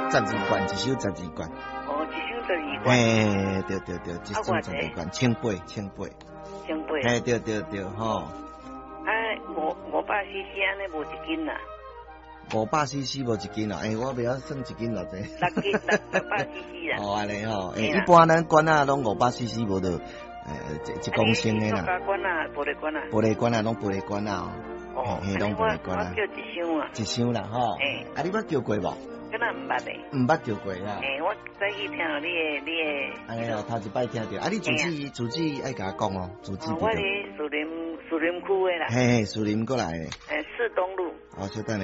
12罐，一箱12罐。 哦，一箱12罐。 嘿，对，一箱12罐，1000杯。嘿，对，吼。 500 cc 安尼无一斤啦。 500 cc 无一斤啦，我袂晓算一斤咯，这。 600 cc 啦。 哦，安尼吼，一般咱罐仔拢500 cc 无就一公升的啦。 塑胶罐啊，玻璃罐啊。 玻璃罐啊，拢玻璃罐啊。哦，拢玻璃罐啊。 我叫一箱啊。 一箱啦，吼。你捌叫过无？ 敢若毋捌咧。 毋捌叫过啦。 我早起听到你的。 安尼哦，头一摆听到。你主旨爱甲我讲哦，主旨。 我伫树林区的啦。 嘿，树林过来的。 四东路。 好，稍等下。